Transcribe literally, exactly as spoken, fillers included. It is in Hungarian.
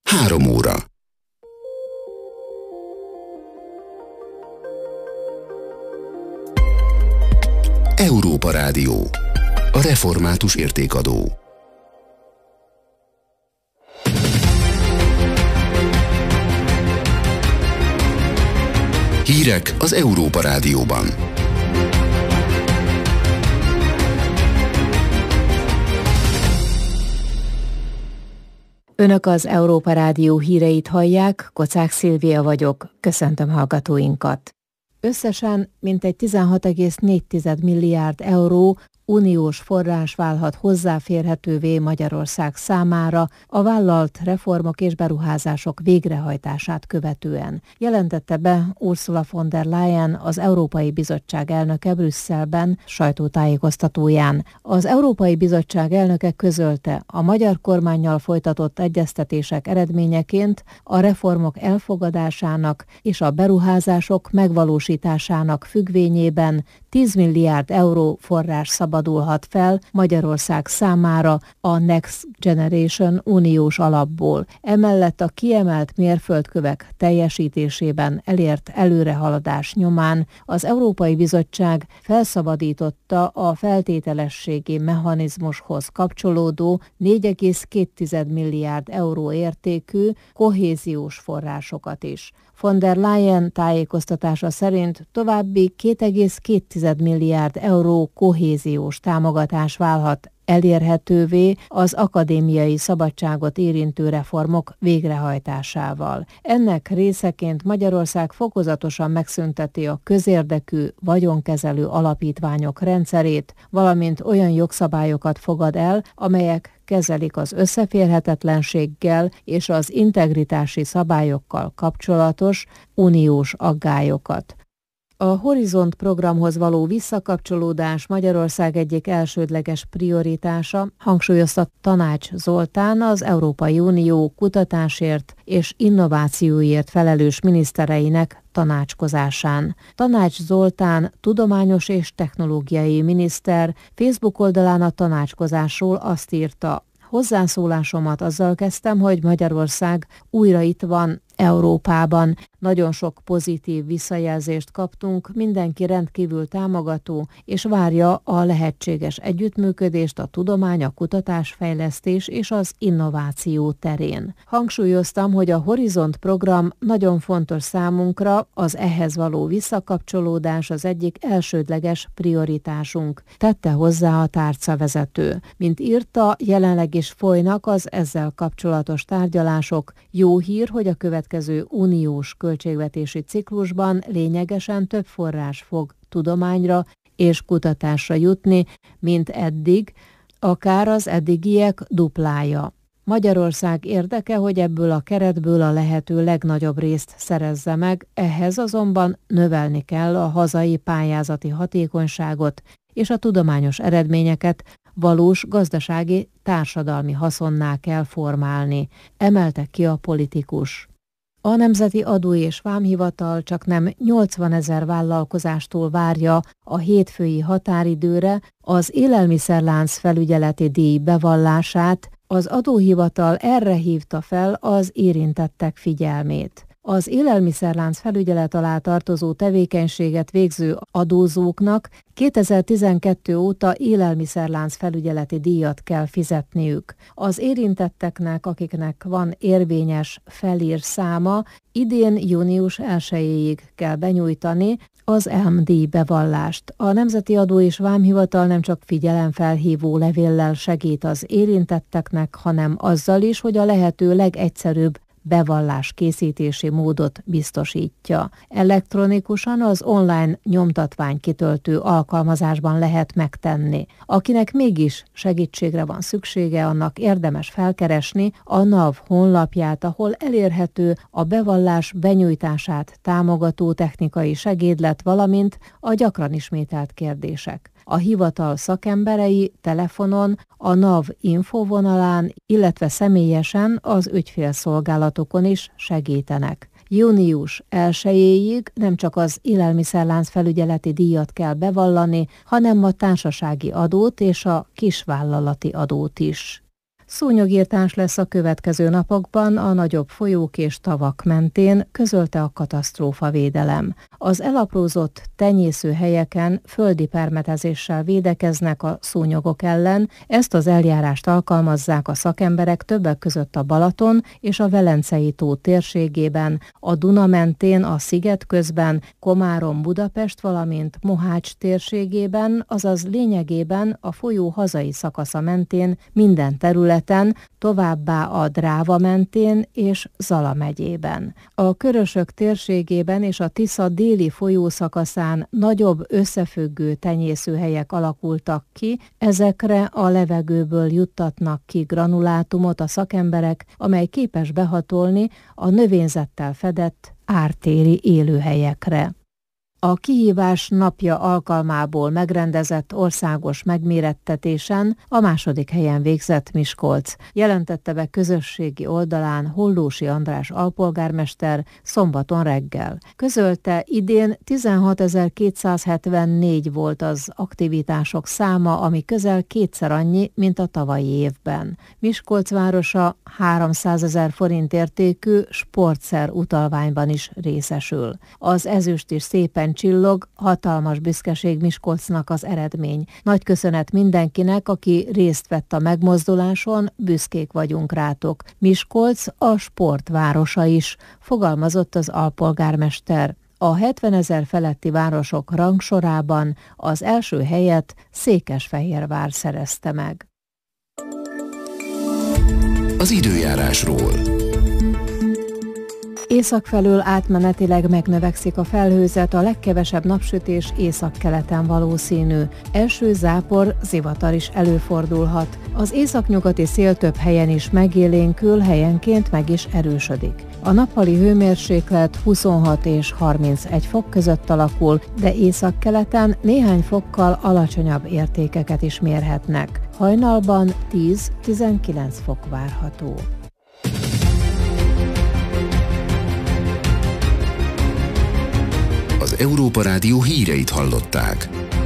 három óra. Európa Rádió. A református értékadó. Hírek az Európa Rádióban. Önök az Európa Rádió híreit hallják, Kocák Szilvia vagyok, köszöntöm hallgatóinkat. Összesen mintegy tizenhat egész négy milliárd euró uniós forrás válhat hozzáférhetővé Magyarország számára a vállalt reformok és beruházások végrehajtását követően, jelentette be Ursula von der Leyen, az Európai Bizottság elnöke Brüsszelben sajtótájékoztatóján. Az Európai Bizottság elnöke közölte, a magyar kormánnyal folytatott egyeztetések eredményeként a reformok elfogadásának és a beruházások megvalósításának függvényében tíz milliárd euró forrás szabadulhat fel Magyarország számára a Next Generation uniós alapból. Emellett a kiemelt mérföldkövek teljesítésében elért előrehaladás nyomán az Európai Bizottság felszabadította a feltételességi mechanizmushoz kapcsolódó négy egész két milliárd euró értékű kohéziós forrásokat is. Von der Leyen tájékoztatása szerint további két egész két milliárd euró kohéziós támogatás válhat elérhetővé az akadémiai szabadságot érintő reformok végrehajtásával. Ennek részeként Magyarország fokozatosan megszünteti a közérdekű vagyonkezelő alapítványok rendszerét, valamint olyan jogszabályokat fogad el, amelyek kezelik az összeférhetetlenséggel és az integritási szabályokkal kapcsolatos uniós aggályokat. A Horizont programhoz való visszakapcsolódás Magyarország egyik elsődleges prioritása, hangsúlyozta Tanács Zoltán, az Európai Unió kutatásért és innovációért felelős minisztereinek tanácskozásán. Tanács Zoltán, tudományos és technológiai miniszter Facebook oldalán a tanácskozásról azt írta: hozzászólásomat azzal kezdtem, hogy Magyarország újra itt van Európában. Nagyon sok pozitív visszajelzést kaptunk, mindenki rendkívül támogató, és várja a lehetséges együttműködést a tudomány, a kutatásfejlesztés és az innováció terén. Hangsúlyoztam, hogy a Horizont program nagyon fontos számunkra, az ehhez való visszakapcsolódás az egyik elsődleges prioritásunk, tette hozzá a tárcavezető. Mint írta, jelenleg is folynak az ezzel kapcsolatos tárgyalások. Jó hír, hogy a következő uniós költségvetési ciklusban lényegesen több forrás fog tudományra és kutatásra jutni, mint eddig, akár az eddigiek duplája. Magyarország érdeke, hogy ebből a keretből a lehető legnagyobb részt szerezze meg, ehhez azonban növelni kell a hazai pályázati hatékonyságot és a tudományos eredményeket valós gazdasági, társadalmi haszonná kell formálni, emelte ki a politikus. A Nemzeti Adó és Vámhivatal csaknem nyolcvanezer vállalkozástól várja a hétfői határidőre az élelmiszerlánc felügyeleti díj bevallását, az adóhivatal erre hívta fel az érintettek figyelmét. Az élelmiszerlánc felügyelet alá tartozó tevékenységet végző adózóknak kétezer-tizenkettő óta élelmiszerlánc felügyeleti díjat kell fizetniük. Az érintetteknek, akiknek van érvényes felír száma, idén június elsejéig kell benyújtani az é em díj bevallást. A Nemzeti Adó és Vámhivatal nem csak figyelemfelhívó levéllel segít az érintetteknek, hanem azzal is, hogy a lehető legegyszerűbb bevallás készítési módot biztosítja. Elektronikusan az online nyomtatvány kitöltő alkalmazásban lehet megtenni. Akinek mégis segítségre van szüksége, annak érdemes felkeresni a NAV honlapját, ahol elérhető a bevallás benyújtását támogató technikai segédlet, valamint a gyakran ismételt kérdések. A hivatal szakemberei telefonon, a NAV infovonalán, illetve személyesen az ügyfélszolgálatokon is segítenek. Június elsejéig nem csak az élelmiszerlánc felügyeleti díjat kell bevallani, hanem a társasági adót és a kisvállalati adót is. Szúnyogirtáns lesz a következő napokban a nagyobb folyók és tavak mentén, közölte a katasztrófavédelem. Az elaprózott tenyészőhelyeken földi permetezéssel védekeznek a szúnyogok ellen, ezt az eljárást alkalmazzák a szakemberek többek között a Balaton és a Velencei tó térségében, a Duna mentén, a Szigetközben, Komárom-Budapest, valamint Mohács térségében, azaz lényegében a folyó hazai szakasza mentén minden területen, továbbá a Dráva mentén és Zala megyében. A Körösök térségében és a Tisza déli folyószakaszán nagyobb összefüggő tenyészőhelyek alakultak ki, ezekre a levegőből juttatnak ki granulátumot a szakemberek, amely képes behatolni a növényzettel fedett ártéri élőhelyekre. A Kihívás napja alkalmából megrendezett országos megmérettetésen a második helyen végzett Miskolc, jelentette be közösségi oldalán Hollósy András alpolgármester szombaton reggel. Közölte, idén tizenhatezer-kétszázhetvennégy volt az aktivitások száma, ami közel kétszer annyi, mint a tavalyi évben. Miskolc városa háromszázezer forint értékű sportszer utalványban is részesül. Az ezüst is szépen csillog, hatalmas büszkeség Miskolcnak az eredmény. Nagy köszönet mindenkinek, aki részt vett a megmozduláson, büszkék vagyunk rátok. Miskolc a sportvárosa is, fogalmazott az alpolgármester. A hetvenezer feletti városok rangsorában az első helyet Székesfehérvár szerezte meg. Az időjárásról. Észak felől átmenetileg megnövekszik a felhőzet, a legkevesebb napsütés északkeleten valószínű. Eső, zápor, zivatar is előfordulhat. Az északnyugati szél több helyen is megélénkül, helyenként meg is erősödik. A nappali hőmérséklet huszonhat és harmincegy fok között alakul, de északkeleten néhány fokkal alacsonyabb értékeket is mérhetnek. Hajnalban tíz-tizenkilenc fok várható. Az Európa Rádió híreit hallották.